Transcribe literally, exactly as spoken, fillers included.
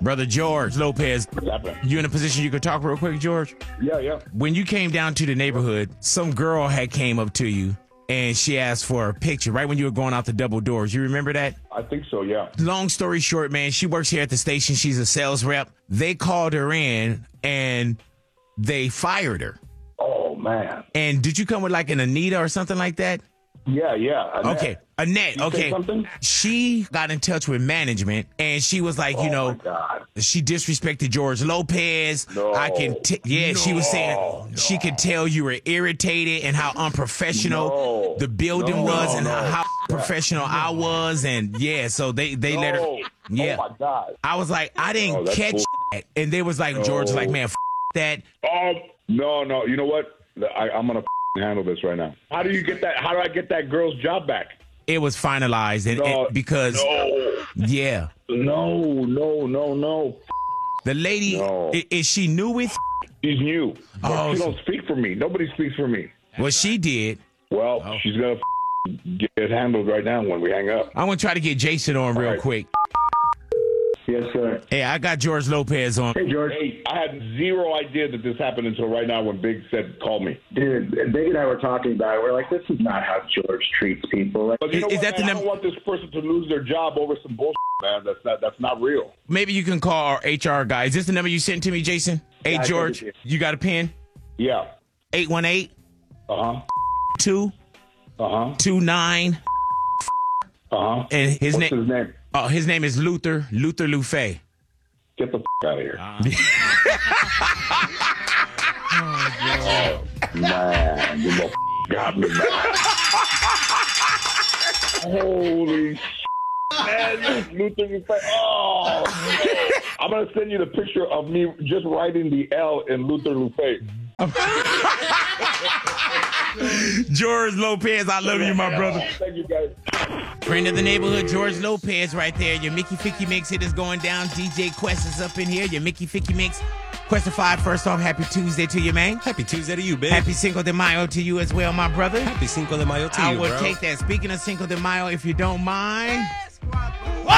Brother George Lopez, you in a position you could talk real quick, George? Yeah, yeah. When you came down to the neighborhood, some girl had came up to you and she asked for a picture right when you were going out the double doors. You remember that? I think so, yeah. Long story short, man, she works here at the station. She's a sales rep. They called her in and they fired her. Oh, man. And did you come with like an Anita or something like that? Yeah, yeah. Annette. Okay, Annette. You say Okay, something? she got in touch with management, and she was like, you Oh, know, my God. she disrespected George Lopez. No. I can, t- yeah, she was saying No, she could tell you were irritated and how unprofessional No. the building No, was, no, and no. how, how professional I was, and yeah, so they they let her. No. Yeah, Oh, my God. I was like, I didn't Oh, that's catch bull- that, and they was like, George, No. like, man, f- that. Oh, no, no. You know what? I, I'm going to handle this right now. How do you get that? How do I get that girl's job back? It was finalized, and, No, and because No. yeah, No, no, no, no. the lady No. i- is she new with? She's new. But Oh, she so- don't speak for me. Nobody speaks for me. Well, she did. Well, Oh. she's going to get it handled right now when we hang up. I'm gonna try to get Jason on real right. quick. Yes, sir. Hey, I got George Lopez on. Hey, George. Hey, I had zero idea that this happened until right now when Big said, call me. Dude, Big and I were talking about it. We're like, this is not how George treats people. Like, But you Is- know is what, that the man? num- I don't want this person to lose their job over some bullshit, man. That's not, that's not real. Maybe you can call our H R guy. Is this the number you sent to me, Jason? Hey, Yeah, I George, sent it you got a pen? Yeah. eight one eight, Uh-huh. two Uh-huh. two nine. Uh-huh. And his What's name his name? uh, his name is Luther, Luther Lufe. Get the f*** out of here. Oh, man. You f- got me, man. Holy shit. Man, Luther, you fa- oh. I'm going to send you the picture of me just writing the L in Luther Lufe. George Lopez, I love you, my brother. Thank you, guys. Friend of the neighborhood, George Lopez right there. Your Mickey Ficky Mix hit is going down. D J Quest is up in here. Your Mickey Ficky Mix. Quest five, first off, happy Tuesday to you, man. Happy Tuesday to you, babe. Happy Cinco de Mayo to you as well, my brother. Happy Cinco de Mayo to I you, will bro. take that. Speaking of Cinco de Mayo, if you don't mind.